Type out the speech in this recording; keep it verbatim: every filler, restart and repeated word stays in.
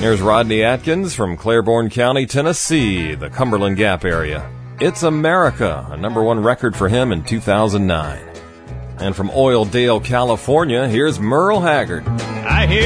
Here's Rodney Atkins from Claiborne County, Tennessee, the Cumberland Gap area. It's America, a number one record for him in two thousand nine. And from Oildale, California, here's Merle Haggard. I hear